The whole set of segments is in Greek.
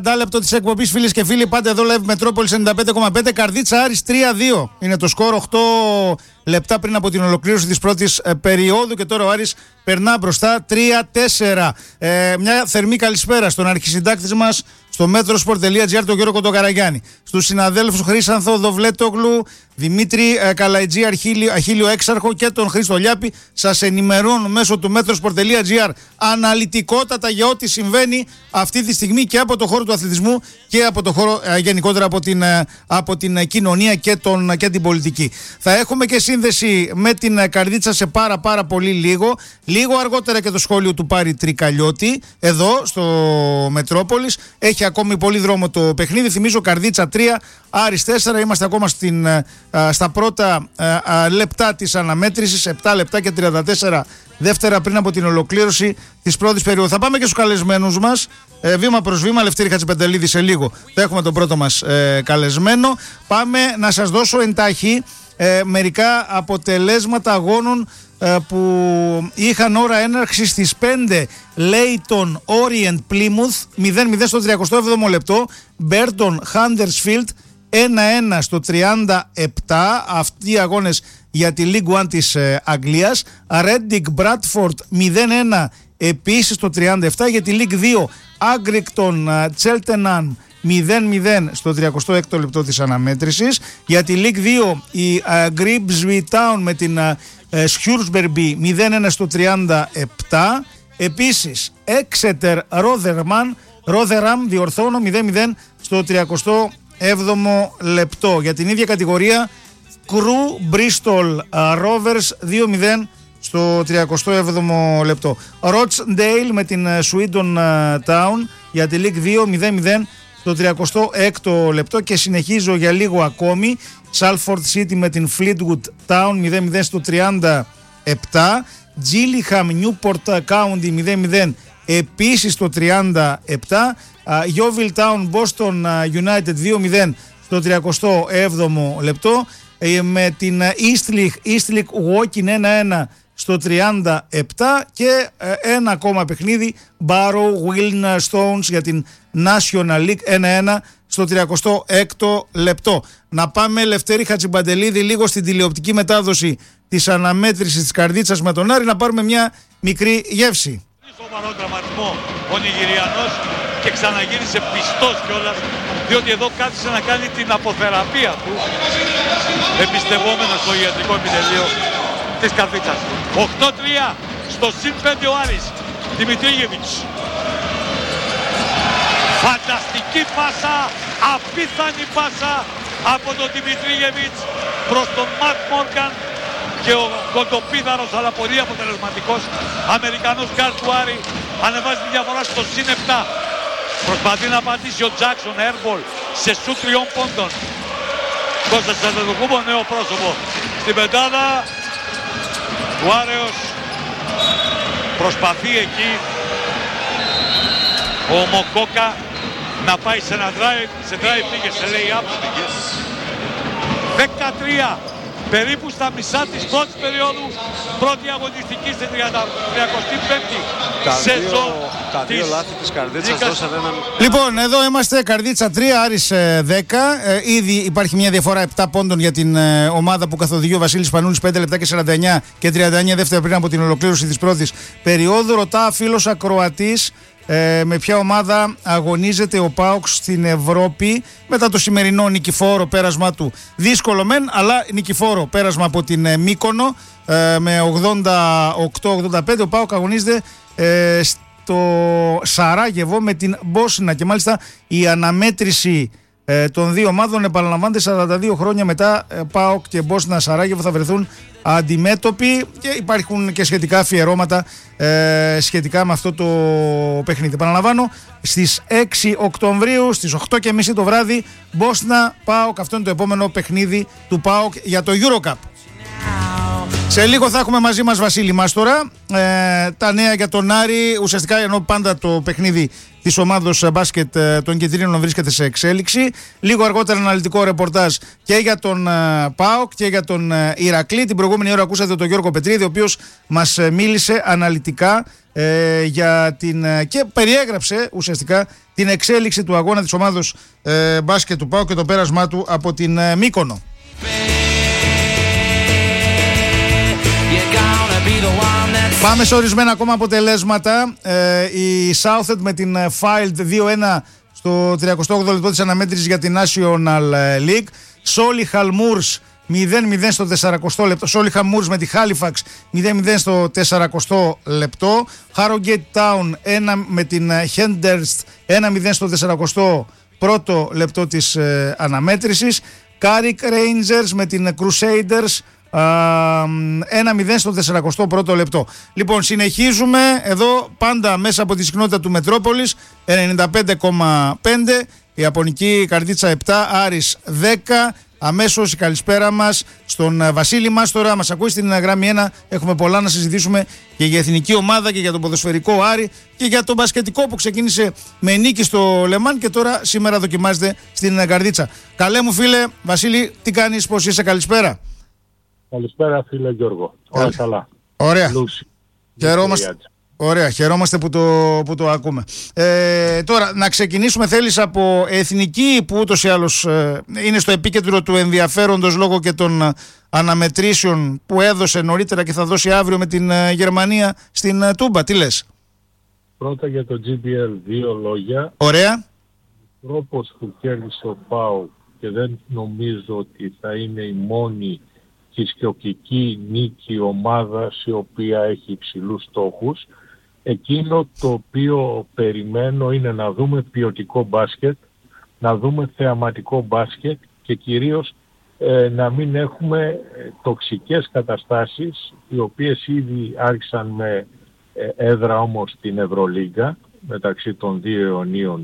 Λεπτό της εκπομπής, φίλες και φίλοι, πάτε εδώ live Μετρόπολης 95,5. Καρδίτσα Άρης 3-2 είναι το σκορ, 8 λεπτά πριν από την ολοκλήρωση της πρώτης περίοδου, και τώρα ο Άρης περνά μπροστά 3-4. Μια θερμή καλησπέρα στον αρχισυντάκτη μας στο metrosport.gr, τον Γιώργο Κοντοκαραγιάννη, στους συναδέλφους Χρήσανθο Δοβλέτογλου, Δημήτρη Καλαϊτζή, Αχίλιο Έξαρχο και τον Χρήστο Λιάπη. Σας ενημερώνω μέσω του metrosport.gr αναλυτικότατα για ό,τι συμβαίνει αυτή τη στιγμή και από το χώρο του αθλητισμού και από το χώρο γενικότερα από την κοινωνία και την πολιτική. Θα έχουμε και σύνδεση με την Καρδίτσα σε πάρα πολύ λίγο αργότερα, και το σχόλιο του Πάρη Τρικαλιώτη εδώ στο Μετρόπολης. Έχει ακόμη πολύ δρόμο το παιχνίδι. Θυμίζω Καρδίτσα 3, Άρης 4. Είμαστε ακόμα στα πρώτα λεπτά της αναμέτρησης, 7 λεπτά και 34 δεύτερα πριν από την ολοκλήρωση της πρώτης περίοδου. Θα πάμε και στους καλεσμένους μας, βήμα προς βήμα. Λευτέρη Χατζηπαντελίδη σε λίγο θα έχουμε τον πρώτο μας καλεσμένο. Πάμε να σας δώσω εντάχει μερικά αποτελέσματα αγώνων που είχαν ώρα έναρξης στις 5. Leyton Orient Plymouth 0-0 στο 37ο λεπτό. Burton Huddersfield 1-1 στο 37. Αυτοί οι αγώνες για τη League One της Αγγλίας. Reading Bradford 0-1 επίσης στο 37. Για τη League 2 Accrington Cheltenham 0-0 στο 36ο λεπτό της αναμέτρησης. Για τη League 2 η Grimsby Town με την Shrewsbury 0-1 στο 37. Επίσης Exeter Rotherham 0-0 στο 37ο λεπτό. Για την ίδια κατηγορία Crew Bristol Rovers 2-0 στο 37ο λεπτό. Rochdale με την Swindon Town για τη League 2 0-0 στο 36ο λεπτό. Και συνεχίζω για λίγο ακόμη. Salford City με την Fleetwood Town 0-0 στο 37. Gillingham Newport County 0-0 επίσης στο 37. Yeovil Town Boston United 2-0 στο 37ο λεπτό. Με την Eastleigh Woking 1-1 στο 37. Και ένα ακόμα παιχνίδι, Barrow Wilnestones για την National League 1-1 στο 36ο λεπτό. Να πάμε, Λευτέρη Χατζημπαντελίδη, λίγο στην τηλεοπτική μετάδοση της αναμέτρησης της Καρδίτσας με τον Άρη, να πάρουμε μια μικρή γεύση. Σοβαρό τραυματισμό ο Νιγηριανός και ξαναγύρισε πιστός κιόλας, διότι εδώ κάθισε να κάνει την αποθεραπεία του, εμπιστευόμενος στο ιατρικό επιτελείο της Καρδίτσας. 8-3 στο συν 5 ο Άρης. Δημητρίγεβιτς. Φανταστική πάσα, απίθανη πάσα από τον Δημητρίγεβιτς προς τον Ματ Μόργαν, και ο κοντοπίδαρος αλλά πολύ αποτελεσματικός Αμερικανός γκάρ του Άρη ανεβάζει τη διαφορά στο συν 7. Προσπαθεί να πατήσει ο Τζάκσον airball σε σου 3 πόντων. Κώστας Αντετοκούμπο, νέο πρόσωπο στην πεντάδα. Ο Άρεος προσπαθεί εκεί ο Μοκόκα να πάει σε ένα drive, πήγε σε lay-up, 13 περίπου στα μισά της πρώτης περίοδου, πρώτη αγωνιστική στην 35η σεζόν. Τα δύο λάθη της Καρδίτσας δώσαν έναν... Λοιπόν, εδώ είμαστε, Καρδίτσα 3, Άρης 10. Ήδη υπάρχει μια διαφορά 7 πόντων για την ομάδα που καθοδηγεί ο Βασίλης Πανούλης, 5 λεπτά και 49 και 39 δεύτερα πριν από την ολοκλήρωση της πρώτης περίοδου. Ρωτά φίλος ακροατής με ποια ομάδα αγωνίζεται ο ΠΑΟΚ στην Ευρώπη μετά το σημερινό νικηφόρο πέρασμα του. Δύσκολο μεν, αλλά νικηφόρο πέρασμα από την Μύκονο με 88-85. Ο ΠΑΟΚ αγωνίζεται στο Σαράγεβο με την Μπόσνα, και μάλιστα η αναμέτρηση των δύο ομάδων, επαναλαμβάνεται, 42 χρόνια μετά, ΠΑΟΚ και Μπόσνα Σαράγεβο θα βρεθούν αντιμέτωποι, και υπάρχουν και σχετικά αφιερώματα σχετικά με αυτό το παιχνίδι. Επαναλαμβάνω, στις 6 Οκτωβρίου στις 8.30 το βράδυ, Μπόσνα ΠΑΟΚ. Αυτό είναι το επόμενο παιχνίδι του ΠΑΟΚ για το EuroCup. Σε λίγο θα έχουμε μαζί μας Βασίλη Μάστορα, τα νέα για τον Άρη, ουσιαστικά ενώ πάντα το παιχνίδι της ομάδος μπάσκετ των Κεντρίνων βρίσκεται σε εξέλιξη. Λίγο αργότερα αναλυτικό ρεπορτάζ και για τον ΠΑΟΚ και για τον Ηρακλή. Την προηγούμενη ώρα ακούσατε τον Γιώργο Πετρίδη, ο οποίος μας μίλησε αναλυτικά για και περιέγραψε ουσιαστικά την εξέλιξη του αγώνα της ομάδος μπάσκετ του ΠΑΟΚ και το πέρασμά του από την Μύκονο. Πάμε σε ορισμένα ακόμα αποτελέσματα. Η Southend με την Filed 2-1 στο 38ο λεπτό της αναμέτρησης για την National League. Solihull Moors 0-0 στο 40ο λεπτό. Solihull Moors με τη Halifax 0-0 στο 40ο λεπτό. Harrogate Town 1 με την Henderst 1-0 στο 41ο λεπτό της αναμέτρησης. Carrick Rangers με την Crusaders 1-0 στο 41ο λεπτό. Λοιπόν, συνεχίζουμε εδώ πάντα μέσα από τη συχνότητα του Μετρόπολης 95,5, η Ιαπωνική Καρδίτσα 7, Άρης 10. Αμέσως η καλησπέρα μας στον Βασίλη Μάστορα. Μας ακούει στην γραμμή 1. Έχουμε πολλά να συζητήσουμε και για εθνική ομάδα και για τον ποδοσφαιρικό Άρη και για τον μπασκετικό που ξεκίνησε με νίκη στο Λεμάν και τώρα σήμερα δοκιμάζεται στην Καρδίτσα. Καλέ μου φίλε Βασίλη, τι κάνεις, πώς είσαι, καλησπέρα? Καλησπέρα φίλε Γιώργο. Όλα καλά. Ωραία. Ωραία. Χαιρόμαστε που το ακούμε. Τώρα να ξεκινήσουμε, θέλεις από εθνική που ούτως ή άλλως είναι στο επίκεντρο του ενδιαφέροντος λόγω και των αναμετρήσεων που έδωσε νωρίτερα και θα δώσει αύριο με την Γερμανία στην Τούμπα. Τι λες? Πρώτα για το GBL 2 λόγια. Ωραία. Ο τρόπος που κέρδισε ο ΠΑΟΚ και δεν νομίζω ότι θα είναι η μόνη θρησκευτική νίκη ομάδας η οποία έχει υψηλούς στόχους. Εκείνο το οποίο περιμένω είναι να δούμε ποιοτικό μπάσκετ, να δούμε θεαματικό μπάσκετ και κυρίως να μην έχουμε τοξικές καταστάσεις, οι οποίες ήδη άρχισαν με έδρα όμως την Ευρωλίγκα μεταξύ των δύο αιωνίων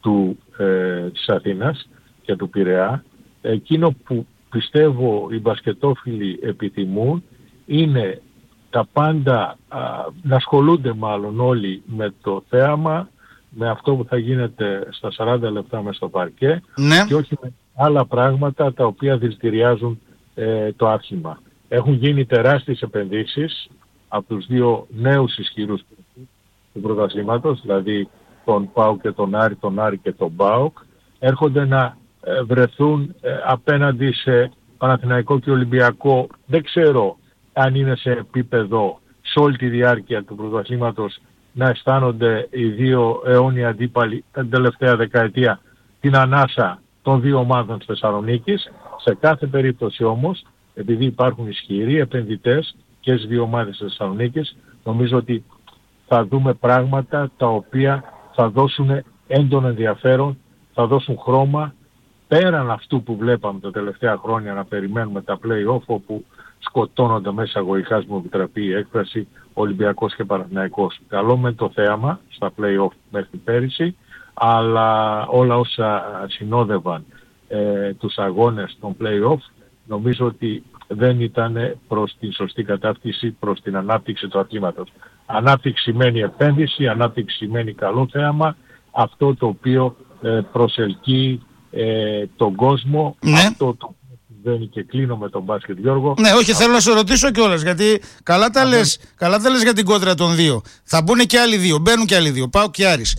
της Αθήνας και του Πειραιά. Εκείνο που πιστεύω οι μπασκετόφιλοι επιθυμούν είναι τα πάντα να ασχολούνται μάλλον όλοι με το θέαμα, με αυτό που θα γίνεται στα 40 λεπτά μες στο παρκέ, ναι, και όχι με άλλα πράγματα τα οποία δηλητηριάζουν το άθλημα. Έχουν γίνει τεράστιες επενδύσεις από τους δύο νέους ισχυρούς του πρωταθλήματος, δηλαδή τον ΠΑΟΚ και τον Άρη και τον ΠΑΟΚ, έρχονται να βρεθούν απέναντι σε Παναθηναϊκό και Ολυμπιακό. Δεν ξέρω αν είναι σε επίπεδο σε όλη τη διάρκεια του πρωταθλήματος να αισθάνονται οι δύο αιώνιοι αντίπαλοι την τελευταία δεκαετία την ανάσα των δύο ομάδων της Θεσσαλονίκης. Σε κάθε περίπτωση όμως, επειδή υπάρχουν ισχυροί επενδυτές και στις δύο ομάδες της Θεσσαλονίκης, νομίζω ότι θα δούμε πράγματα τα οποία θα δώσουν έντονο ενδιαφέρον, θα δώσουν χρώμα πέραν αυτού που βλέπαμε τα τελευταία χρόνια να περιμένουμε τα play-off, όπου σκοτώνονται μέσα αγωγικά, μου επιτραπεί η έκφραση, Ολυμπιακός και Παναθηναϊκός. Καλό με το θέαμα στα play-off μέχρι πέρυσι, αλλά όλα όσα συνόδευαν τους αγώνες των play-off νομίζω ότι δεν ήταν προς την σωστή κατεύθυνση, προς την ανάπτυξη του αθλήματος. Ανάπτυξη σημαίνει επένδυση, ανάπτυξη σημαίνει καλό θέαμα, αυτό το οποίο προσελκύει τον κόσμο, ναι, αυτό το συμβαίνει, και κλείνω με τον μπάσκετ Γιώργο. Ναι, όχι, θέλω να σε ρωτήσω κιόλας, γιατί καλά τα λες για την κόντρα των δύο. Θα μπουν και άλλοι δύο, μπαίνουν και άλλοι δύο, πάω και Άρης.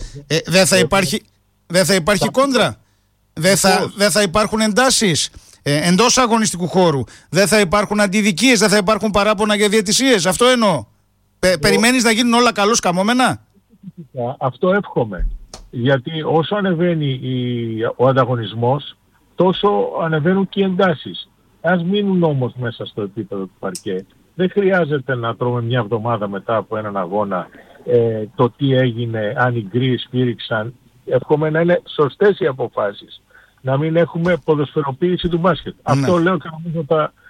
Δεν θα υπάρχει κόντρα, δεν θα υπάρχουν εντάσεις εντός αγωνιστικού χώρου, δεν θα υπάρχουν αντιδικίες, δεν θα υπάρχουν παράπονα για διαιτησίες. Αυτό εννοώ. Περιμένεις να γίνουν όλα καλώς καμόμενα? Αυτό εύχομαι. Γιατί όσο ανεβαίνει ο ανταγωνισμός, τόσο ανεβαίνουν και οι εντάσεις. Ας μείνουν όμως μέσα στο επίπεδο του παρκέ. Δεν χρειάζεται να τρώμε μια εβδομάδα μετά από έναν αγώνα το τι έγινε, αν οι γκρι σφύριξαν. Εύχομαι να είναι σωστές οι αποφάσεις. Να μην έχουμε ποδοσφαιροποίηση του μπάσκετ. Ναι. Αυτό λέω και νομίζω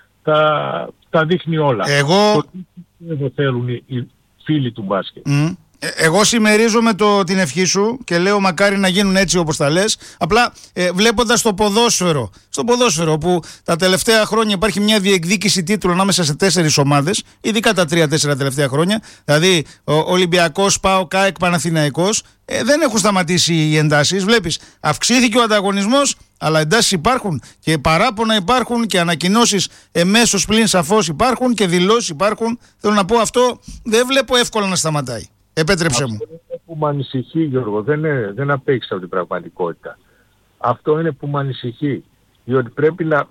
τα δείχνει όλα. Το τι θέλουν οι φίλοι του μπάσκετ. Εγώ συμμερίζομαι την ευχή σου και λέω μακάρι να γίνουν έτσι όπως τα λες. Απλά βλέποντας το ποδόσφαιρο, στο ποδόσφαιρο που τα τελευταία χρόνια υπάρχει μια διεκδίκηση τίτλου ανάμεσα σε 4 ομάδες, ειδικά τα 3-4 τελευταία χρόνια, δηλαδή Ολυμπιακός, ΠΑΟΚ, ΑΕΚ, Παναθηναϊκός, δεν έχουν σταματήσει οι εντάσεις. Βλέπεις, αυξήθηκε ο ανταγωνισμός, αλλά εντάσεις υπάρχουν και παράπονα υπάρχουν και ανακοινώσεις εμέσως πλην σαφώς υπάρχουν και δηλώσεις υπάρχουν. Θέλω να πω, αυτό δεν βλέπω εύκολα να σταματάει. Επέτρεψε μου. Αυτό είναι που με ανησυχεί, Γιώργο. Δεν απέχει από την πραγματικότητα. Αυτό είναι που με ανησυχεί. Διότι πρέπει να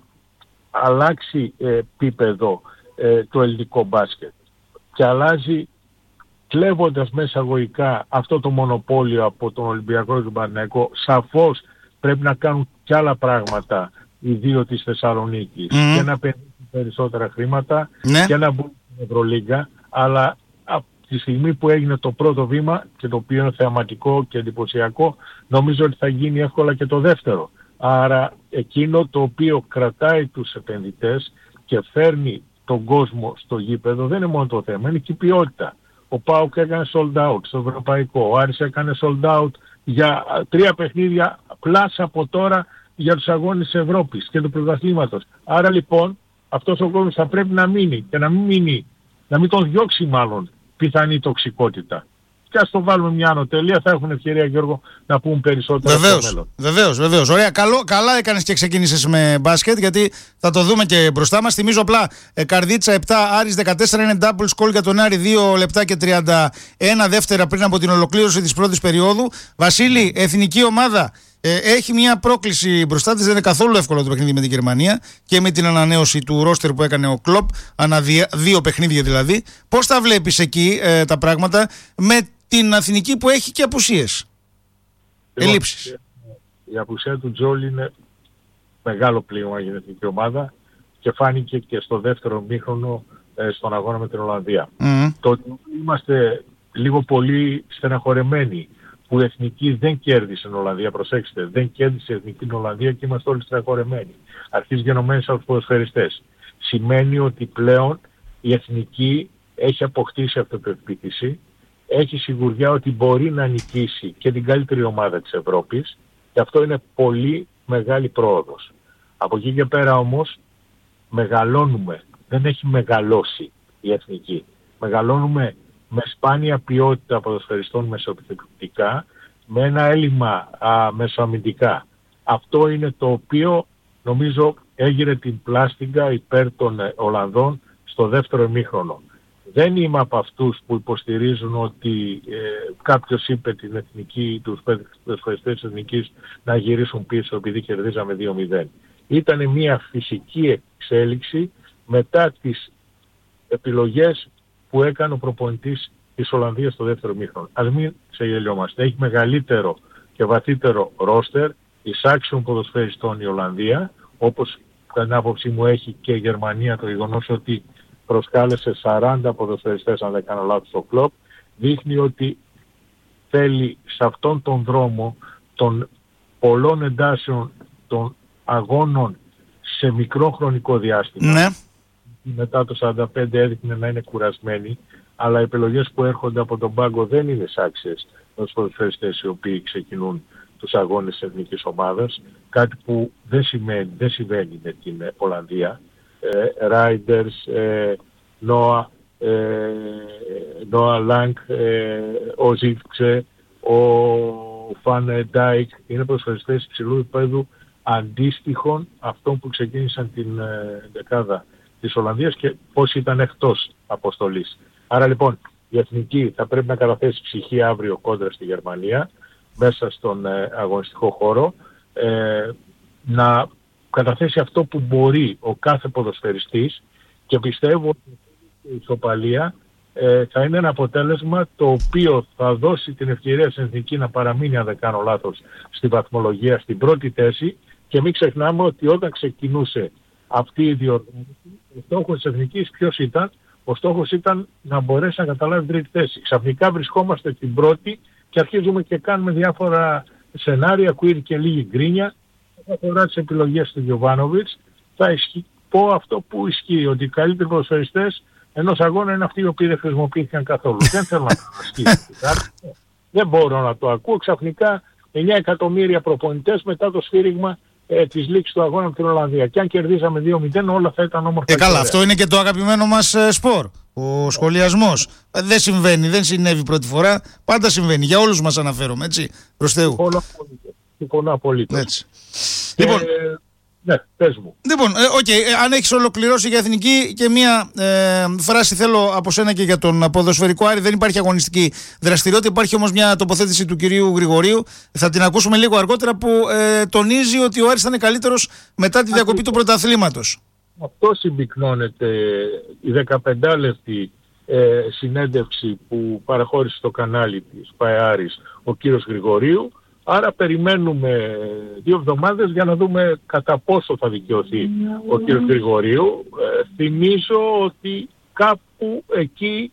αλλάξει επίπεδο το ελληνικό μπάσκετ. Και αλλάζει κλέβοντας μέσα αγωγικά αυτό το μονοπόλιο από τον Ολυμπιακό και τον Παναθηναϊκό. Σαφώς πρέπει να κάνουν κι άλλα πράγματα οι δύο της Θεσσαλονίκης και να παίρνουν περισσότερα χρήματα και να μπουν στην Ευρωλίγκα. Αλλά τη στιγμή που έγινε το πρώτο βήμα και το οποίο είναι θεαματικό και εντυπωσιακό, νομίζω ότι θα γίνει εύκολα και το δεύτερο. Άρα εκείνο το οποίο κρατάει τους επενδυτές και φέρνει τον κόσμο στο γήπεδο δεν είναι μόνο το θέμα, είναι και η ποιότητα. Ο ΠΑΟΚ έκανε sold out στο ευρωπαϊκό, ο Άρης έκανε sold out για 3 παιχνίδια πλάσα από τώρα για τους αγώνες της Ευρώπης και του πρωταθλήματος. Άρα λοιπόν αυτός ο κόσμος θα πρέπει να μείνει και να μην τον διώξει μάλλον πιθανή τοξικότητα. Και ας το βάλουμε μια ανωτελεία, θα έχουν ευκαιρία, Γιώργο, να πούμε περισσότερα στο μέλλον. Βεβαίως. Ωραία, καλά έκανες και ξεκίνησες με μπάσκετ, γιατί θα το δούμε και μπροστά μας. Θυμίζω απλά, Καρδίτσα 7, Άρης 14, είναι double score για τον Άρη, 2 λεπτά και 31 δεύτερα πριν από την ολοκλήρωση της πρώτης περίοδου. Βασίλη, εθνική ομάδα έχει μια πρόκληση μπροστά της, δεν είναι καθόλου εύκολο το παιχνίδι με την Γερμανία και με την ανανέωση του ρόστερ που έκανε ο Κλοπ, ανά 2 παιχνίδια δηλαδή. Πώς τα βλέπεις εκεί τα πράγματα με την εθνική που έχει και απουσίες, ελλείψεις? Η απουσία του Τζόλι είναι μεγάλο πλήγμα για την εθνική ομάδα και φάνηκε και στο δεύτερο μήχρονο στον αγώνα με την Ολλανδία. Το ότι είμαστε λίγο πολύ στεναχωρεμένοι που η εθνική δεν κέρδισε την Ολλανδία, προσέξτε, δεν κέρδισε η εθνική την Ολλανδία και είμαστε όλοι στεναχωρεμένοι. Αρχίζει γενομένες από τους ποδοσφαιριστές. Σημαίνει ότι πλέον η εθνική έχει αποκτήσει αυτοπεποίθηση, έχει σιγουριά ότι μπορεί να νικήσει και την καλύτερη ομάδα της Ευρώπης και αυτό είναι πολύ μεγάλη πρόοδος. Από εκεί και πέρα όμως μεγαλώνουμε, δεν έχει μεγαλώσει η εθνική. Μεγαλώνουμε με σπάνια ποιότητα ποδοσφαιριστών μεσοεπιθετικά, με ένα έλλειμμα μεσοαμυντικά. Αυτό είναι το οποίο νομίζω έγειρε την πλάστιγκα υπέρ των Ολλανδών στο δεύτερο ημίχρονο. Δεν είμαι από αυτούς που υποστηρίζουν ότι κάποιος είπε την εθνική, τους ποδοσφαιριστές της εθνικής να γυρίσουν πίσω επειδή κερδίζαμε 2-0. Ήταν μια φυσική εξέλιξη μετά τις επιλογές που έκανε ο προπονητής της Ολλανδίας στο δεύτερο μήχρονο. Ας μην ξεγελιόμαστε. Έχει μεγαλύτερο και βαθύτερο ρόστερ εισάξιων ποδοσφαιριστών η Ολλανδία, όπως κατά την άποψή μου έχει και η Γερμανία, το γεγονός ότι προσκάλεσε 40 ποδοσφαιριστές, αν δεν κάνω λάθος, στο κλοπ, δείχνει ότι θέλει σε αυτόν τον δρόμο των πολλών εντάσεων των αγώνων σε μικρό χρονικό διάστημα. Ναι. Μετά το 45 έδειχνε να είναι κουρασμένοι, αλλά οι επιλογές που έρχονται από τον πάγκο δεν είναι σάξιες με τους ποδοσφαιριστές οι οποίοι ξεκινούν τους αγώνες της εθνικής ομάδας, κάτι που δεν συμβαίνει με την Ολλανδία. Ράιντερς, Νόα Λάνκ, ο Ζίβξε, ο Φαν Ντάικ, είναι ποδοσφαιριστές υψηλού επίπεδου αντίστοιχων αυτών που ξεκίνησαν την δεκάδα της Ολλανδίας και πώς ήταν εκτός αποστολής. Άρα λοιπόν η εθνική θα πρέπει να καταθέσει ψυχή αύριο κόντρα στη Γερμανία μέσα στον αγωνιστικό χώρο, να καταθέσει αυτό που μπορεί ο κάθε ποδοσφαιριστής και πιστεύω ότι η ισοπαλία θα είναι ένα αποτέλεσμα το οποίο θα δώσει την ευκαιρία στην εθνική να παραμείνει, αν δεν κάνω λάθος, στη βαθμολογία στην πρώτη θέση και μην ξεχνάμε ότι όταν ξεκινούσε αυτή η διοργάνωση, ο στόχος της εθνικής ποιος ήταν? Ο στόχος ήταν να μπορέσει να καταλάβει τρίτη θέση. Ξαφνικά βρισκόμαστε στην πρώτη και αρχίζουμε και κάνουμε διάφορα σενάρια, ακούει και λίγη γκρίνια. Όσον αφορά τις επιλογές του Γιοβάνοβιτς, θα πω αυτό που ισχύει, ότι οι καλύτεροι ποδοσφαιριστές ενός αγώνα είναι αυτοί οι οποίοι δεν χρησιμοποιήθηκαν καθόλου. Δεν θέλω να το ασκήσω. Δεν μπορώ να το ακούω. Ξαφνικά 9 εκατομμύρια προπονητές μετά το σφύριγμα της λήξης του αγώνα με την Ολλανδία. Και αν κερδίσαμε 2-0 όλα θα ήταν όμορφα. Καλά, αυτό είναι και το αγαπημένο μας σπορ. Ο σχολιασμός. Δεν συμβαίνει, δεν συνέβη πρώτη φορά. Πάντα συμβαίνει. Για όλους μας αναφέρομαι, έτσι. Προς Θεού. Συμφωνώ απολύτως. Λοιπόν, ναι, πες μου. Λοιπόν, αν έχεις ολοκληρώσει για εθνική και μία φράση θέλω από σένα και για τον ποδοσφαιρικό Άρη. Δεν υπάρχει αγωνιστική δραστηριότητα, υπάρχει όμως μια τοποθέτηση του κυρίου Γρηγορίου. Θα την ακούσουμε λίγο αργότερα που τονίζει ότι ο Άρης θα είναι καλύτερος μετά τη διακοπή του πρωταθλήματος. Αυτό συμπυκνώνεται η 15 λεπτή συνέντευξη που παραχώρησε στο κανάλι της ΠαΕ-Άρης ο κύριος Γρηγορίου. Άρα περιμένουμε 2 εβδομάδες για να δούμε κατά πόσο θα δικαιωθεί ο κύριος Γρηγορίου. Θυμίζω ότι κάπου εκεί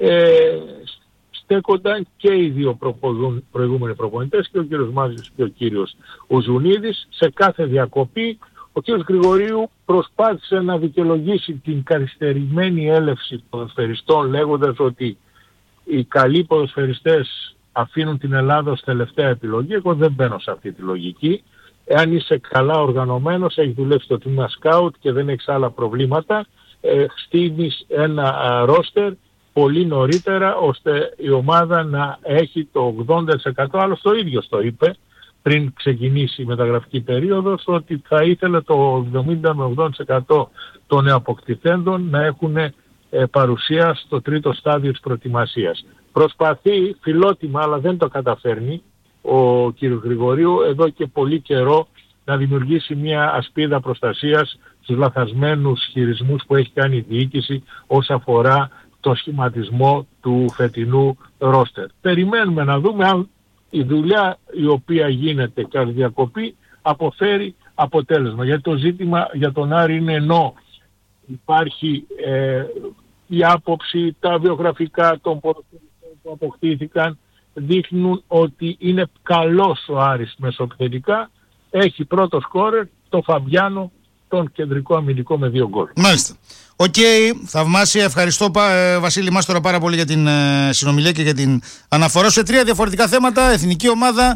στέκονταν και οι 2 προηγούμενοι προπονητές, και ο κύριος Μάζης και ο κύριος Ουζουνίδης. Σε κάθε διακοπή ο κύριος Γρηγορίου προσπάθησε να δικαιολογήσει την καθυστερημένη έλευση ποδοσφαιριστών, λέγοντας ότι οι καλοί ποδοσφαιριστές αφήνουν την Ελλάδα ως τελευταία επιλογή. Εγώ δεν μπαίνω σε αυτή τη λογική. Εάν είσαι καλά οργανωμένος, έχεις δουλέψει το τμήμα σκάουτ και δεν έχεις άλλα προβλήματα, στείνεις ένα ρόστερ πολύ νωρίτερα ώστε η ομάδα να έχει το 80%. Άλλωστε το ίδιο το είπε πριν ξεκινήσει η μεταγραφική περίοδος, ότι θα ήθελε το 70 με 80% των αποκτηθέντων να έχουν παρουσία στο τρίτο στάδιο της προετοιμασίας. Προσπαθεί φιλότιμα, αλλά δεν το καταφέρνει ο κύριος Γρηγορίου εδώ και πολύ καιρό να δημιουργήσει μια ασπίδα προστασίας στους λαθασμένους χειρισμούς που έχει κάνει η διοίκηση όσον αφορά το σχηματισμό του φετινού ρόστερ. Περιμένουμε να δούμε αν η δουλειά η οποία γίνεται κατά διακοπή αποφέρει αποτέλεσμα. Γιατί το ζήτημα για τον Άρη είναι, ενώ υπάρχει η άποψη, τα βιογραφικά των ποδοσφαιριστών που αποκτήθηκαν δείχνουν ότι είναι καλός ο Άρης μεσοπιθετικά. Έχει πρώτο σκόρερ το Φαμπιάνο, τον κεντρικό αμυντικό, με 2 γκολ. Μάλιστα. Θαυμάσια. Ευχαριστώ Βασίλη Μάστορα πάρα πολύ για την συνομιλία και για την αναφορά σε 3 διαφορετικά θέματα. Εθνική ομάδα,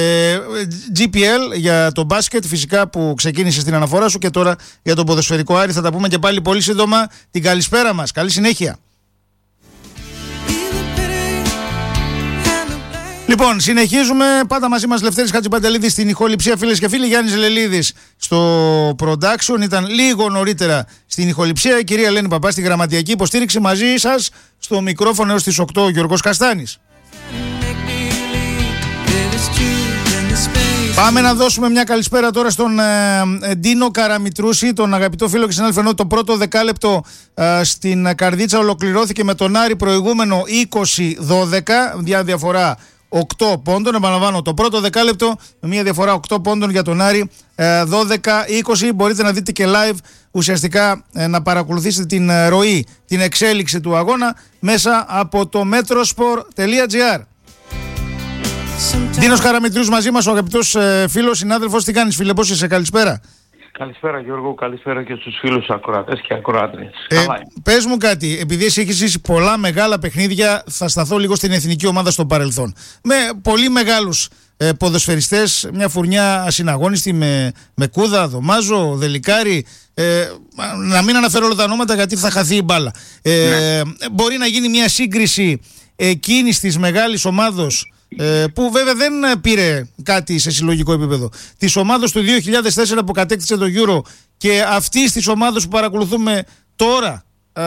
GPL για το μπάσκετ φυσικά που ξεκίνησε στην αναφορά σου, και τώρα για τον ποδοσφαιρικό Άρη. Θα τα πούμε και πάλι πολύ σύντομα. Την καλησπέρα μας. Καλή συνέχεια. Λοιπόν, συνεχίζουμε. Πάντα μαζί μας Λευτέρης Χατζηπαντελίδης στην ηχοληψία, φίλες και φίλοι. Γιάννης Λελίδης στο production. Ήταν λίγο νωρίτερα στην ηχοληψία. Η κυρία Ελένη Παπά στη γραμματιακή υποστήριξη. Μαζί σας στο μικρόφωνο έως τις 8 ο Γιώργος Καστάνης. Πάμε να δώσουμε μια καλησπέρα τώρα στον Ντίνο Καραμητρούση, τον αγαπητό φίλο και συνάδελφο. Ενώ το πρώτο δεκάλεπτο στην Καρδίτσα ολοκληρώθηκε με τον Άρη προηγούμενο 20-12, διαφορά 8 πόντων. Επαναλαμβάνω, το πρώτο δεκάλεπτο με μια διαφορά 8 πόντων για τον Άρη, 12-20. Μπορείτε να δείτε και live, ουσιαστικά να παρακολουθήσετε την ροή, την εξέλιξη του αγώνα μέσα από το metrosport.gr. Ντίνος Καραμητρούς μαζί μας, ο αγαπητός φίλος, συνάδελφος. Τι κάνεις, φίλε, πώς είσαι? Καλησπέρα. Καλησπέρα Γιώργο, καλησπέρα και στους φίλους ακροατές και ακροάτριες. Πες μου κάτι, επειδή εσύ έχεις ζήσει πολλά μεγάλα παιχνίδια, θα σταθώ λίγο στην εθνική ομάδα στο παρελθόν. Με πολύ μεγάλους ποδοσφαιριστές, μια φουρνιά ασυναγώνιστη με Κούδα, Δωμάζο, Δελικάρη. Να μην αναφέρω όλα τα ονόματα γιατί θα χαθεί η μπάλα. Μπορεί να γίνει μια σύγκριση εκείνης της μεγάλης ομάδος, που βέβαια δεν πήρε κάτι σε συλλογικό επίπεδο, της ομάδος του 2004 που κατέκτησε το Euro, και αυτής της ομάδος που παρακολουθούμε τώρα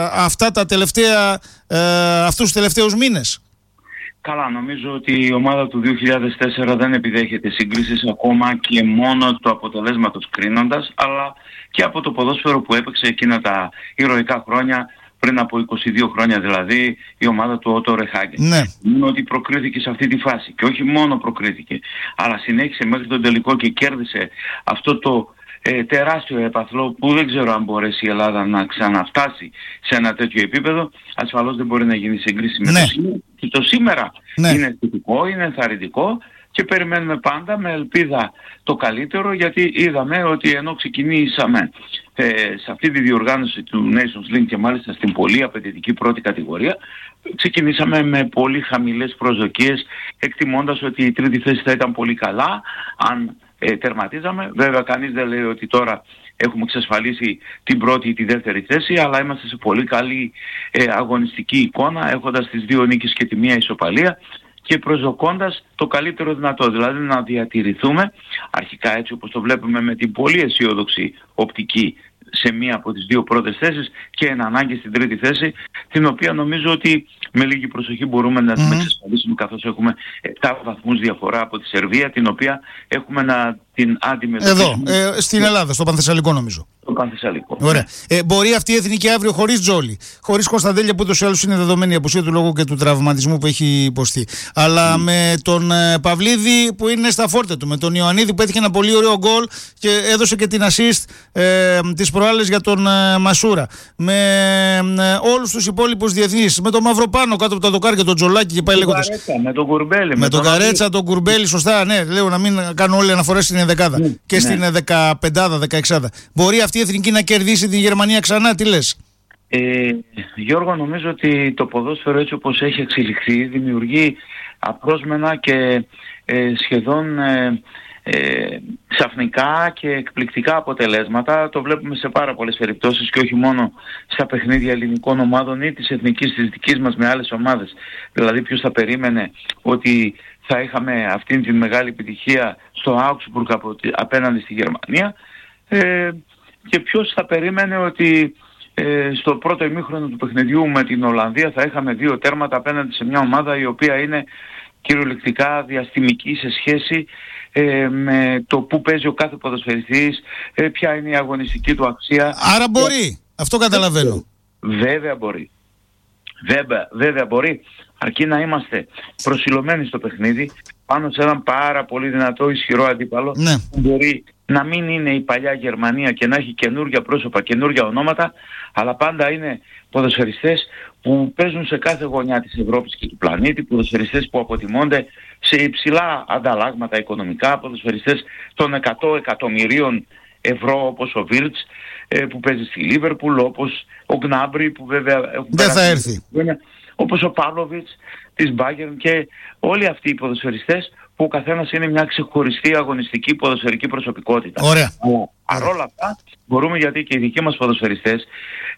αυτούς τους τελευταίους μήνες? Καλά, νομίζω ότι η ομάδα του 2004 δεν επιδέχεται συγκρίσεις ακόμα και μόνο του αποτελέσματος κρίνοντας, αλλά και από το ποδόσφαιρο που έπαιξε εκείνα τα ηρωικά χρόνια, πριν από 22 χρόνια δηλαδή, η ομάδα του Ότο Ρεχάγκεν. Ναι. Είναι ότι προκρίθηκε σε αυτή τη φάση. Και όχι μόνο προκρίθηκε, αλλά συνέχισε μέχρι τον τελικό και κέρδισε αυτό το τεράστιο έπαθλο που δεν ξέρω αν μπορέσει η Ελλάδα να ξαναφτάσει σε ένα τέτοιο επίπεδο. Ασφαλώς δεν μπορεί να γίνει σύγκριση με το σήμερα. Και το σήμερα είναι θετικό, είναι ενθαρρυντικό. και περιμένουμε πάντα με ελπίδα το καλύτερο, γιατί είδαμε ότι ενώ ξεκινήσαμε σε αυτή τη διοργάνωση του Nations League και μάλιστα στην πολύ απαιτητική πρώτη κατηγορία, ξεκινήσαμε με πολύ χαμηλές προσδοκίες, εκτιμώντας ότι η τρίτη θέση θα ήταν πολύ καλά αν τερματίζαμε. Βέβαια κανείς δεν λέει ότι τώρα έχουμε εξασφαλίσει την πρώτη ή τη δεύτερη θέση, αλλά είμαστε σε πολύ καλή αγωνιστική εικόνα, έχοντας τις 2 νίκες και τη 1 ισοπαλία και προσδοκώντας το καλύτερο δυνατό, δηλαδή να διατηρηθούμε αρχικά έτσι όπως το βλέπουμε με την πολύ αισιόδοξη οπτική σε μία από τις 2 πρώτες θέσεις και εν ανάγκη στην τρίτη θέση, την οποία νομίζω ότι με λίγη προσοχή μπορούμε να την εξασφαλίσουμε, καθώς έχουμε 7 βαθμούς διαφορά από τη Σερβία, την οποία έχουμε να την αντιμετωπίσουμε. Εδώ, στην Ελλάδα, στο Πανθεσσαλικό νομίζω. Το Πανθεσσαλικό. Ωραία. Μπορεί αυτή η εθνική αύριο χωρίς Τζόλι, χωρίς Κωνσταντέλια που ούτως ή άλλως είναι δεδομένη η απουσία του λόγω και του τραυματισμού που έχει υποστεί. Αλλά με τον Παυλίδη που είναι στα φόρτε του, με τον Ιωαννίδη που έτυχε ένα πολύ ωραίο γκολ και έδωσε και την assist τις προάλλες για τον Μασούρα. Με όλους τους υπόλοιπους διεθνείς, με τον Μαυροπάνο κάτω από τα δοκάρια, τον Τζολάκη και πάει λέγοντας. Με τον Κουρμπέλη. Με τον Καρέτσα, τον Κουρμπέλη, σωστά, ναι, λέω να μην κάνω όλη αναφορές στην ενδεκάδα και στην 15η, 16η. Μπορεί αυτή η εθνική να κερδίσει την Γερμανία ξανά, τι λες? Γιώργο, νομίζω ότι το ποδόσφαιρο έτσι όπως έχει εξελιχθεί δημιουργεί απρόσμενα και σχεδόν ξαφνικά και εκπληκτικά αποτελέσματα. Το βλέπουμε σε πάρα πολλές περιπτώσεις και όχι μόνο στα παιχνίδια ελληνικών ομάδων ή της εθνικής της δικής μας με άλλες ομάδες. Δηλαδή ποιος θα περίμενε ότι θα είχαμε αυτήν την μεγάλη επιτυχία στο Augsburg απέναντι στη Γερμανία, και ποιος θα περίμενε ότι στο πρώτο ημίχρονο του παιχνιδιού με την Ολλανδία θα είχαμε 2 τέρματα απέναντι σε μια ομάδα η οποία είναι κυριολεκτικά διαστημική σε σχέση με το που παίζει ο κάθε ποδοσφαιριστής, ποια είναι η αγωνιστική του αξία. Άρα μπορεί, αυτό καταλαβαίνω. Βέβαια μπορεί. Βέβαια μπορεί, αρκεί να είμαστε προσιλωμένοι στο παιχνίδι πάνω σε έναν πάρα πολύ δυνατό ισχυρό αντίπαλο, ναι, που μπορεί να μην είναι η παλιά Γερμανία και να έχει καινούργια πρόσωπα, καινούργια ονόματα, αλλά πάντα είναι ποδοσφαιριστές που παίζουν σε κάθε γωνιά της Ευρώπης και του πλανήτη, ποδοσφαιριστές που αποτιμώνται σε υψηλά ανταλλάγματα οικονομικά, ποδοσφαιριστές των 100 εκατομμυρίων ευρώ όπως ο Βίρτς που παίζει στη Λίβερπουλ, όπως ο Γκνάμπρι που βέβαια δεν θα έρθει, όπως ο Παύλοβιτς της Μπάγερν και όλοι αυτοί οι ποδοσφαιριστές που ο καθένας είναι μια ξεχωριστή αγωνιστική ποδοσφαιρική προσωπικότητα. Ωραία. Παρόλα αυτά μπορούμε, γιατί και οι δικοί μας ποδοσφαιριστές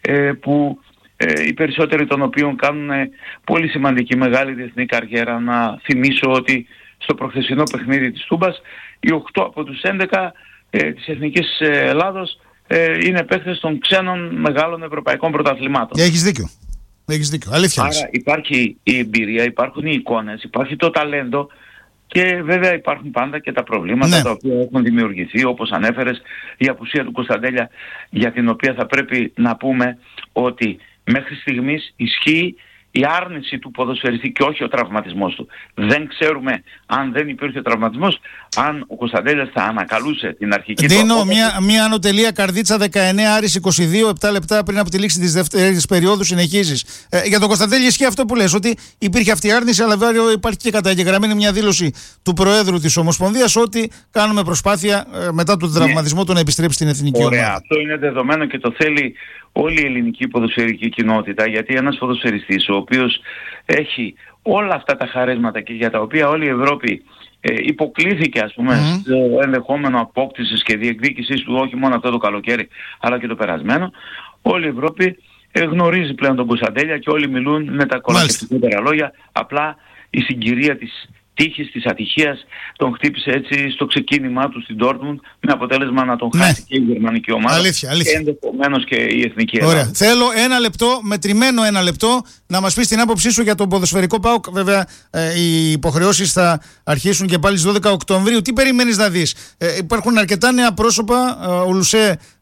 που οι περισσότεροι των οποίων κάνουν πολύ σημαντική μεγάλη διεθνή καριέρα, να θυμίσω ότι στο προχθεσινό παιχνίδι της Τούμπας οι 8 από τους 11 της Εθνικής Ελλάδος είναι παίκτες των ξένων μεγάλων ευρωπαϊκών πρωταθλημάτων. Έχεις δίκιο. Αλήθεια. Άρα υπάρχει η εμπειρία, υπάρχουν οι εικόνες, υπάρχει το ταλέντο και βέβαια υπάρχουν πάντα και τα προβλήματα, τα οποία έχουν δημιουργηθεί, όπως ανέφερες, η απουσία του Κωνσταντέλια, για την οποία θα πρέπει να πούμε ότι μέχρι στιγμής ισχύει η άρνηση του ποδοσφαιριστή και όχι ο τραυματισμός του. Δεν ξέρουμε, αν δεν υπήρχε τραυματισμός, αν ο Κωνσταντέλιας θα ανακαλούσε την αρχική του. Δίνω μια ανωτελεία Καρδίτσα 19 Άρης 22, 7 λεπτά πριν από τη λήξη της δεύτερης περίοδου συνεχίζεις. Για τον Κωνσταντέλια ισχύει αυτό που λες, ότι υπήρχε αυτή η άρνηση, αλλά βέβαια υπάρχει και καταγεγραμμένη μια δήλωση του Προέδρου της Ομοσπονδίας ότι κάνουμε προσπάθεια μετά τον τραυματισμό του να επιστρέψει στην εθνική ομάδα. Ωραία, αυτό είναι δεδομένο και το θέλει όλη η ελληνική ποδοσφαιρική κοινότητα, γιατί ένας ποδοσφαιριστής ο οποίος έχει όλα αυτά τα χαρίσματα και για τα οποία όλη η Ευρώπη υποκλήθηκε, ας πούμε, στο ενδεχόμενο απόκτησης και διεκδίκησης του όχι μόνο αυτό το καλοκαίρι αλλά και το περασμένο, όλη η Ευρώπη γνωρίζει πλέον τον Κωνσταντέλια και όλοι μιλούν με τα κολακευτικότερα λόγια. Απλά η συγκυρία της τύχης, της ατυχίας τον χτύπησε έτσι στο ξεκίνημά του στην Ντόρτμουντ, με αποτέλεσμα να τον χάσει και η γερμανική ομάδα. Αλήθεια. Και ενδεχομένως και η εθνική Ελλάδα. Ωραία. Θέλω ένα λεπτό, μετρημένο ένα λεπτό, να μας πεις την άποψή σου για τον ποδοσφαιρικό ΠΑΟΚ. Βέβαια, οι υποχρεώσεις θα αρχίσουν και πάλι στις 12 Οκτωβρίου. Τι περιμένεις να δεις? Υπάρχουν αρκετά νέα πρόσωπα. Ο Λουσέ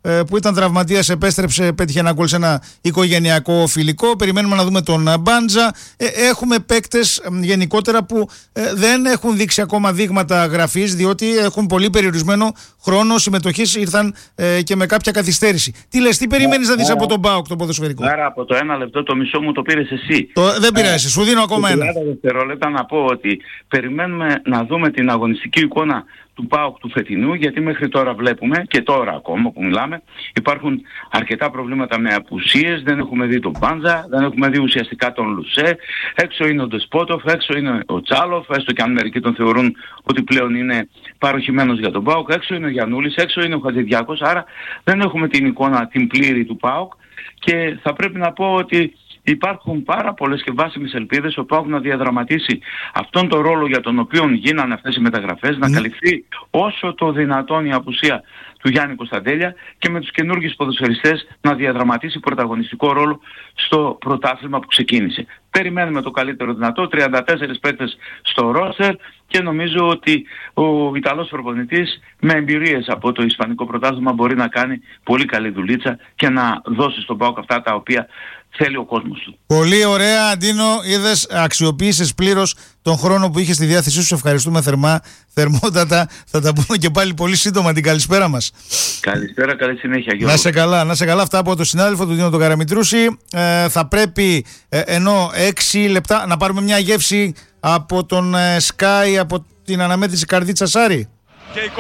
που ήταν τραυματίας, επέστρεψε, πέτυχε ένα γκολ σε ένα οικογενειακό φιλικό. Περιμένουμε να δούμε τον Μπάντζα. Έχουμε παίκτες γενικότερα που δεν έχουν δείξει ακόμα δείγματα γραφής, διότι έχουν πολύ περιορισμένο χρόνο συμμετοχής, ήρθαν και με κάποια καθυστέρηση. Τι λες, τι περιμένεις να δεις από τον ΠΑΟΚ το ποδοσφαιρικό? Άρα από το 1 λεπτό το μισό μου το πήρες εσύ. Δεν πειράζει, σου δίνω ακόμα ένα. 30 δευτερόλεπτα να πω ότι περιμένουμε να δούμε την αγωνιστική εικόνα του ΠΑΟΚ του φετινού, γιατί μέχρι τώρα βλέπουμε, και τώρα ακόμα που μιλάμε, υπάρχουν αρκετά προβλήματα με απουσίες. Δεν έχουμε δει τον Μπάντζα, δεν έχουμε δει ουσιαστικά τον Λουσέ. Έξω είναι ο Ντεσπότοφ, έξω είναι ο Τσάλοφ, έστω και αν μερικοί τον θεωρούν ότι πλέον είναι παροχημένος για τον ΠΑΟΚ. Έξω είναι ο Γιαννούλης, έξω είναι ο Χατζηδιάκος. Άρα δεν έχουμε την εικόνα την πλήρη του ΠΑΟΚ και θα πρέπει να πω ότι υπάρχουν πάρα πολλές και βάσιμες ελπίδες ο ΠΑΟΚ να διαδραματίσει αυτόν τον ρόλο για τον οποίο γίνανε αυτές οι μεταγραφές, να καλυφθεί όσο το δυνατόν η απουσία του Γιάννη Κωνσταντέλια και με τους καινούργιους ποδοσφαιριστές να διαδραματίσει πρωταγωνιστικό ρόλο στο πρωτάθλημα που ξεκίνησε. Περιμένουμε το καλύτερο δυνατό, 34 παίκτες στο ρόστερ και νομίζω ότι ο Ιταλός προπονητής με εμπειρίες από το Ισπανικό πρωτάθλημα μπορεί να κάνει πολύ καλή δουλίτσα και να δώσει στον ΠΑΟΚ αυτά τα οποία θέλει ο κόσμος του. Πολύ ωραία, Αντίνο. Είδες, αξιοποίησες πλήρως τον χρόνο που είχες στη διάθεσή σου. Ευχαριστούμε θερμότατα. Θα τα πούμε και πάλι πολύ σύντομα. Την καλησπέρα μας. Καλησπέρα, καλή συνέχεια, Γιώργο. Να σε καλά. Αυτά από τον συνάδελφο του Δίνο τον Καραμητρούση. Θα πρέπει ενώ 6 λεπτά να πάρουμε μια γεύση από τον Sky, από την αναμέτρηση Καρδίτσα Σάρι. Και 22-20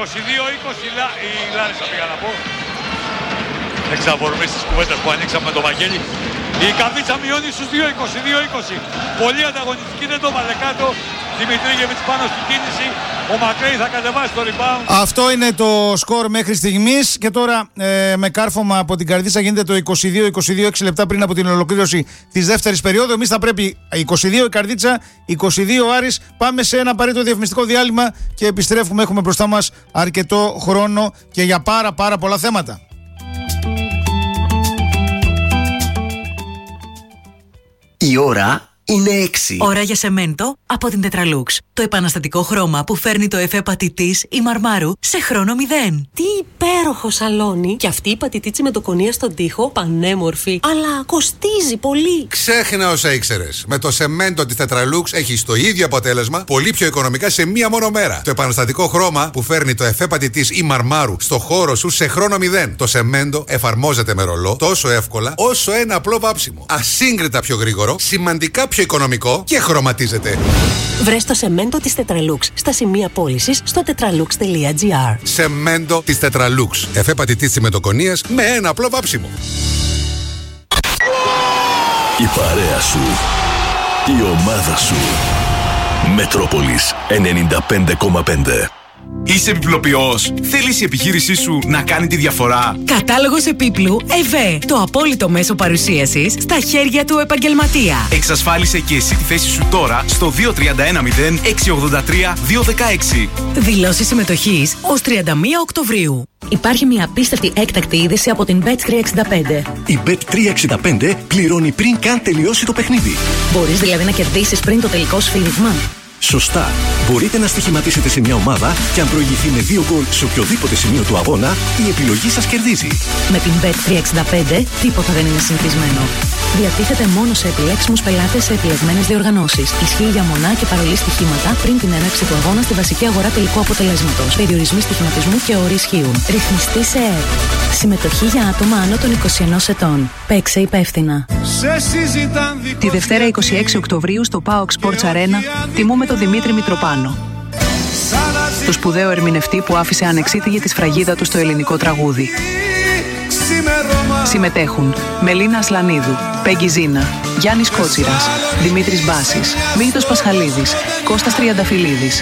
η Λάρισα πήγα να πω. Εξαφορμής στις κουβέντες που ανοίξαμε με τον Βαγγέλη. Η Καρδίτσα μειώνει στους 22-20. Πολύ ανταγωνιστική, δεν το βάλε κάτω. Δημητρίγεβιτς πάνω στην κίνηση. Ο Μακρέι θα κατεβάσει το rebound. Αυτό είναι το σκορ μέχρι στιγμής. Και τώρα με κάρφωμα από την Καρδίτσα γίνεται το 22-22, 6 λεπτά πριν από την ολοκλήρωση της δεύτερης περίοδου. Εμείς θα πρέπει 22 η Καρδίτσα, 22 ο Άρης. Πάμε σε ένα απαραίτητο διαφημιστικό διάλειμμα και επιστρέφουμε. Έχουμε μπροστά μας αρκετό χρόνο και για πάρα πολλά θέματα. Η ώρα είναι 6. Ώρα για σεμέντο από την Tetralux. Το επαναστατικό χρώμα που φέρνει το εφέ πατητής ή μαρμάρου σε χρόνο 0. Τι υπέροχο σαλόνι! Και αυτή η πατητίτσι με το κονία στον τοίχο, πανέμορφη, αλλά κοστίζει πολύ. Ξέχνα όσα ήξερες. Με το σεμέντο της Tetralux έχεις το ίδιο αποτέλεσμα, πολύ πιο οικονομικά σε μία μόνο μέρα. Το επαναστατικό χρώμα που φέρνει το εφέ πατητής ή μαρμάρου στο χώρο σου σε χρόνο 0. Το σεμέντο εφαρμόζεται με ρολό τόσο εύκολα όσο ένα απλό βάψιμο. Ασύγκριτα πιο γρήγορο, σημαντικά πιο οικονομικό και χρωματίζεται. Βρες το σεμέντο της Tetralux στα σημεία πώλησης στο tetralux.gr. Σεμέντο της Tetralux. Εφέ πατητής συμμετοκονίας με ένα απλό βάψιμο. Η παρέα σου. Η ομάδα σου. Μετρόπολης 95,5. Είσαι επιπλοποιός. Θέλεις η επιχείρησή σου να κάνει τη διαφορά. Κατάλογος επίπλου ΕΒΕ. Το απόλυτο μέσο παρουσίασης στα χέρια του επαγγελματία. Εξασφάλισε και εσύ τη θέση σου τώρα στο 2310-683-216. Δηλώσεις συμμετοχής ως 31 Οκτωβρίου. Υπάρχει μια απίστευτη έκτακτη είδηση από την Bet365. Η Bet365 πληρώνει πριν καν τελειώσει το παιχνίδι. Μπορείς δηλαδή να κερδίσεις πριν το τελικό σφύριγμα. Σωστά. Μπορείτε να στοιχηματίσετε σε μια ομάδα και αν προηγηθεί με 2 γκολ σε οποιοδήποτε σημείο του αγώνα, η επιλογή σας κερδίζει. Με την Bet365 τίποτα δεν είναι συνηθισμένο. Διατίθεται μόνο σε επιλέξιμους πελάτες σε επιλεγμένες διοργανώσεις. Ισχύει για μονά και παρολί στοιχήματα πριν την έναρξη του αγώνα στη βασική αγορά τελικού αποτελέσματος. Περιορισμοί στοιχηματισμού και όροι ισχύουν. Ρυθμιστή σε ΕΕΠ. Συμμετοχή για άτομα άνω των 21 ετών. Παίξε υπεύθυνα. Τη Δευτέρα 26 Οκτωβρίου στο PAOK Sports Arena τιμούμε τον Δημήτρη Μητροπάνο. Το σπουδαίο ερμηνευτή που άφησε ανεξίτηλη τη σφραγίδα του στο ελληνικό τραγούδι. Συμμετέχουν Μελίνα Ασλανίδου, Πέγγι Ζίνα, Γιάννης Κότσιρας, Δημήτρης Μπάσης, Μύθος Πασχαλίδης, Κώστας Τριανταφυλλίδης.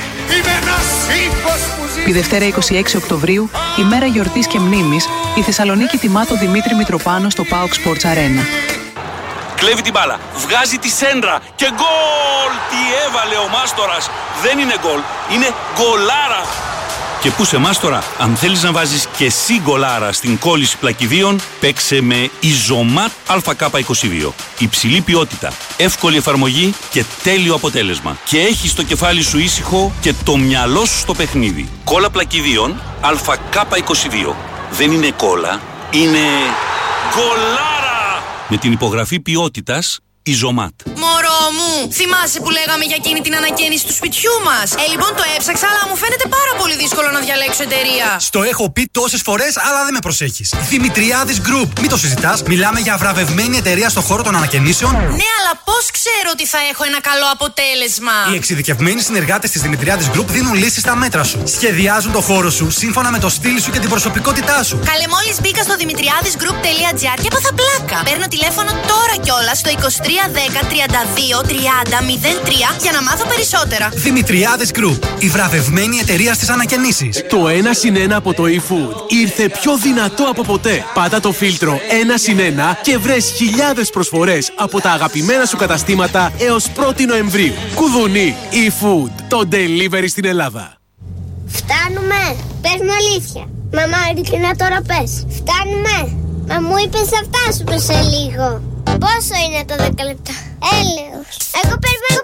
Τη Δευτέρα 26 Οκτωβρίου, ημέρα γιορτής και μνήμης, η Θεσσαλονίκη τιμά τον Δημήτρη Μητροπάνο στο PAOK Sports Arena. Κλέβει την μπάλα, βγάζει τη σέντρα και γκολ! Τι έβαλε ο Μάστορας! Δεν είναι γκολ, είναι γκολάρα! Και πού σε Μάστορα, αν θέλεις να βάζεις και εσύ γκολάρα στην κόλληση πλακιδίων, παίξε με Ιζωμάτ ΑΚ22. Υψηλή ποιότητα, εύκολη εφαρμογή και τέλειο αποτέλεσμα. Και έχεις το κεφάλι σου ήσυχο και το μυαλό σου στο παιχνίδι. Κόλλα πλακιδίων ΑΚ22. Δεν είναι κόλλα, Είναι γκολάρα! Με την υπογραφή ποιότητας η Ζωμάτ. Μωρό μου, θυμάσαι που λέγαμε για εκείνη την ανακαίνιση του σπιτιού μας? Λοιπόν, το έψαξα, αλλά μου φαίνεται πάρα πολύ δύσκολο να διαλέξω εταιρεία. Στο έχω πει τόσες φορές, αλλά δεν με προσέχεις. Δημητριάδης Group. Μην το συζητάς. Μιλάμε για βραβευμένη εταιρεία στο χώρο των ανακαινήσεων. Ναι, αλλά πώς ξέρω ότι θα έχω ένα καλό αποτέλεσμα? Οι εξειδικευμένοι συνεργάτες της Δημητριάδης Group δίνουν λύσεις στα μέτρα σου. Σχεδιάζουν το χώρο σου σύμφωνα με το στυλ σου και την προσωπικότητά σου. Καλέ, μόλις μπήκα στο δημητριάδisgroup.gr και έπαθα πλάκα. Παίρνω τηλέφωνο τώρα κιόλας στο 2310 32 30 03 για να μάθω περισσότερα. Δημητριάδης Group, η βραβευμένη εταιρεία στις ανακαινήσεις. Το 1+1 από το eFood ήρθε πιο δυνατό από ποτέ. Πάτα το φίλτρο 1+1 και βρες χιλιάδες προσφορές από τα αγαπημένα σου καταστήματα έως 1η Νοεμβρίου. Κουδουνί eFood, το delivery στην Ελλάδα. Φτάνουμε. Πες μου αλήθεια. Μαμά, ειλικρινά τώρα πες. Φτάνουμε. Μα μου είπες αυτά σου πες σε λίγο. Πόσο είναι το 10 λεπτά? Έλεος. Εγώ περιμένω